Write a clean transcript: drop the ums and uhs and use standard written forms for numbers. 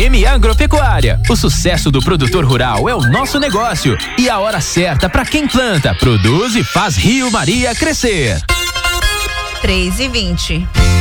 FM Agropecuária. O sucesso do produtor rural é o nosso negócio e a hora certa para quem planta, produz e faz Rio Maria crescer. 3h20.